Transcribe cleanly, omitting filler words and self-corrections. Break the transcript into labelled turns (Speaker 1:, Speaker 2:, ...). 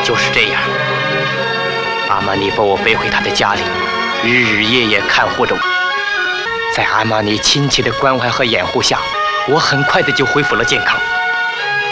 Speaker 1: 就是这样。阿玛尼把我背回他的家里，日日夜夜看护着我。在阿玛尼亲切的关怀和掩护下，我很快的就恢复了健康。